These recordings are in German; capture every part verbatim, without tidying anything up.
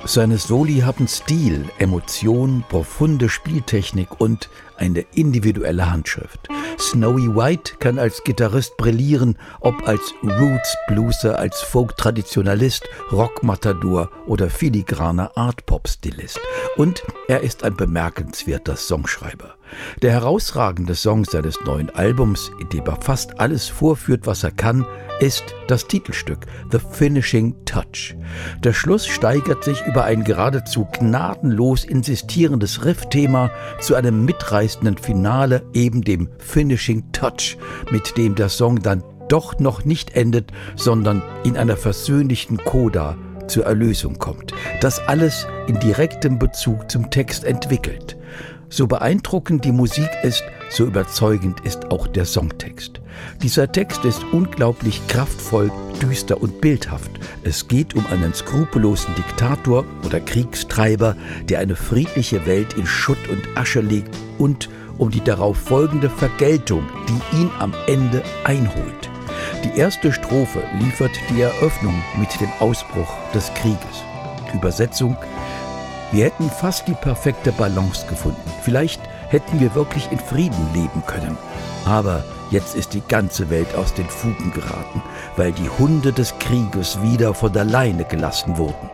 Seine Soli haben Stil, Emotion, profunde Spieltechnik und eine individuelle Handschrift. Snowy White kann als Gitarrist brillieren, ob als Roots-Blueser, als Folk-Traditionalist, Rock-Matador oder filigraner Art-Pop-Stilist. Und er ist ein bemerkenswerter Songschreiber. Der herausragende Song seines neuen Albums, in dem er fast alles vorführt, was er kann, ist das Titelstück The Finishing Touch. Der Schluss steigert sich über ein geradezu gnadenlos insistierendes Riffthema zu einem mitreißenden Finale, eben dem Finishing Touch, mit dem der Song dann doch noch nicht endet, sondern in einer versöhnlichen Coda zur Erlösung kommt. Das alles in direktem Bezug zum Text entwickelt. So beeindruckend die Musik ist, so überzeugend ist auch der Songtext. Dieser Text ist unglaublich kraftvoll, düster und bildhaft. Es geht um einen skrupellosen Diktator oder Kriegstreiber, der eine friedliche Welt in Schutt und Asche legt, und um die darauf folgende Vergeltung, die ihn am Ende einholt. Die erste Strophe liefert die Eröffnung mit dem Ausbruch des Krieges. Übersetzung: Wir hätten fast die perfekte Balance gefunden. Vielleicht hätten wir wirklich in Frieden leben können. Aber jetzt ist die ganze Welt aus den Fugen geraten, weil die Hunde des Krieges wieder von der Leine gelassen wurden.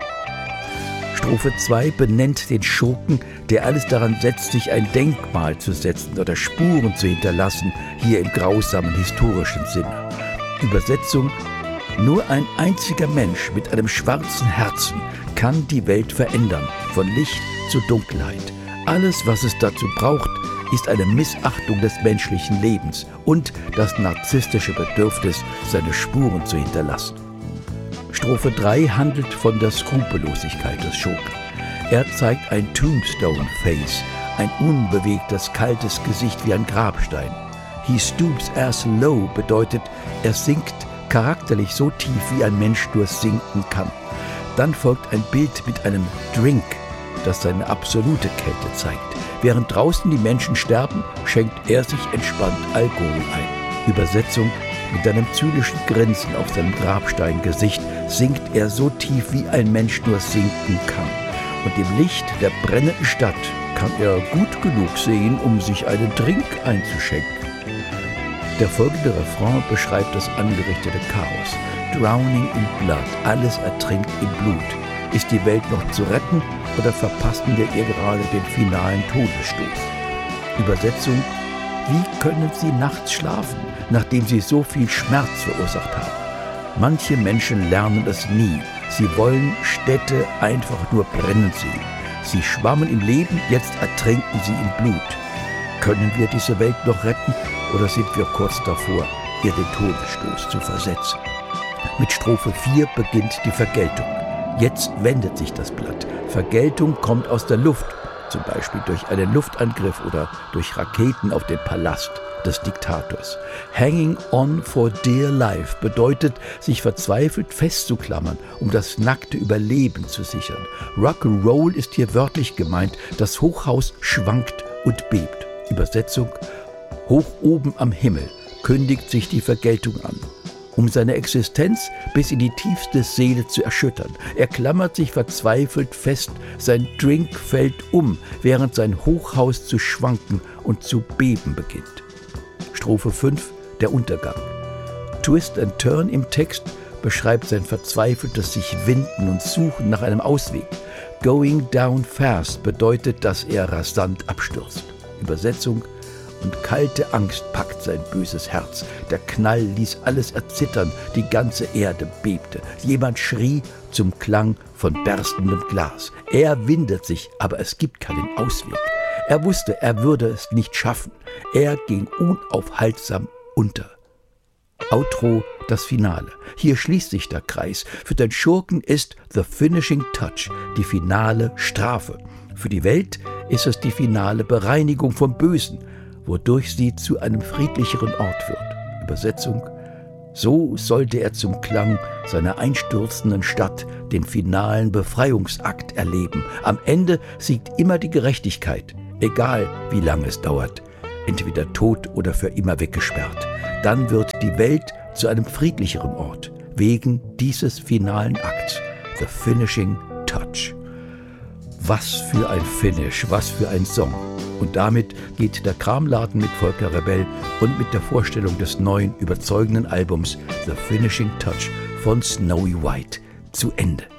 Strophe zwei benennt den Schurken, der alles daran setzt, sich ein Denkmal zu setzen oder Spuren zu hinterlassen, hier im grausamen historischen Sinne. Übersetzung: Nur ein einziger Mensch mit einem schwarzen Herzen kann die Welt verändern, von Licht zu Dunkelheit. Alles, was es dazu braucht, ist eine Missachtung des menschlichen Lebens und das narzisstische Bedürfnis, seine Spuren zu hinterlassen. Strophe drei handelt von der Skrupellosigkeit des Schurken. Er zeigt ein Tombstone-Face, ein unbewegtes, kaltes Gesicht wie ein Grabstein. He stoops as low bedeutet, er sinkt charakterlich so tief, wie ein Mensch nur sinken kann. Dann folgt ein Bild mit einem Drink, das seine absolute Kälte zeigt. Während draußen die Menschen sterben, schenkt er sich entspannt Alkohol ein. Übersetzung: Mit einem zynischen Grinsen auf seinem Grabsteingesicht sinkt er so tief, wie ein Mensch nur sinken kann. Und im Licht der brennenden Stadt kann er gut genug sehen, um sich einen Drink einzuschenken. Der folgende Refrain beschreibt das angerichtete Chaos. Drowning in blood, alles ertrinkt im Blut. Ist die Welt noch zu retten oder verpassen wir ihr gerade den finalen Todesstoß? Übersetzung: Wie können Sie nachts schlafen, nachdem Sie so viel Schmerz verursacht haben? Manche Menschen lernen es nie. Sie wollen Städte einfach nur brennen sehen. Sie schwammen im Leben, jetzt ertrinken sie im Blut. Können wir diese Welt noch retten oder sind wir kurz davor, ihr den Todesstoß zu versetzen? Mit Strophe vier beginnt die Vergeltung. Jetzt wendet sich das Blatt. Vergeltung kommt aus der Luft, zum Beispiel durch einen Luftangriff oder durch Raketen auf den Palast des Diktators. Hanging on for dear life bedeutet, sich verzweifelt festzuklammern, um das nackte Überleben zu sichern. Rock'n'Roll ist hier wörtlich gemeint, das Hochhaus schwankt und bebt. Übersetzung: Hoch oben am Himmel kündigt sich die Vergeltung an, um seine Existenz bis in die tiefste Seele zu erschüttern. Er klammert sich verzweifelt fest, sein Drink fällt um, während sein Hochhaus zu schwanken und zu beben beginnt. Strophe fünf, der Untergang. Twist and Turn im Text beschreibt sein verzweifeltes sich Winden und Suchen nach einem Ausweg. Going down fast bedeutet, dass er rasant abstürzt. Übersetzung: Und kalte Angst packt sein böses Herz. Der Knall ließ alles erzittern, die ganze Erde bebte. Jemand schrie zum Klang von berstendem Glas. Er windet sich, aber es gibt keinen Ausweg. Er wusste, er würde es nicht schaffen. Er ging unaufhaltsam unter. Outro, das Finale. Hier schließt sich der Kreis. Für den Schurken ist The Finishing Touch die finale Strafe. Für die Welt ist es die finale Bereinigung vom Bösen, wodurch sie zu einem friedlicheren Ort wird. Übersetzung: So sollte er zum Klang seiner einstürzenden Stadt den finalen Befreiungsakt erleben. Am Ende siegt immer die Gerechtigkeit, egal wie lange es dauert. Entweder tot oder für immer weggesperrt. Dann wird die Welt zu einem friedlicheren Ort, wegen dieses finalen Akts, The Finishing Touch. Was für ein Finish, was für ein Song. Und damit geht der Kramladen mit Volker Rebell und mit der Vorstellung des neuen, überzeugenden Albums The Finishing Touch von Snowy White zu Ende.